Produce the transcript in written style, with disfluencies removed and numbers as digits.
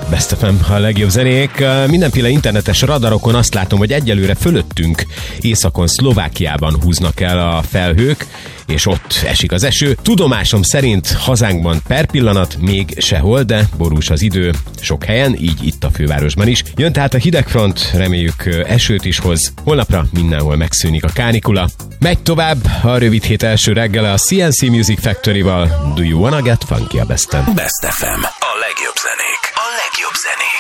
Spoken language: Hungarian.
Best FM, a legjobb zenék. Mindenféle internetes radarokon azt látom, hogy egyelőre fölöttünk északon, Szlovákiában húznak el a felhők, és ott esik az eső. Tudomásom szerint hazánkban per pillanat még sehol, de borús az idő sok helyen, így itt a fővárosban is. Jön tehát a hidegfront, reméljük esőt is hoz. Holnapra mindenhol megszűnik a kánikula. Megy tovább a rövid hét első reggele a CNC Music Factory-val. Do you wanna get funky a Besten? Best FM. A legjobb zenék. A legjobb zenék.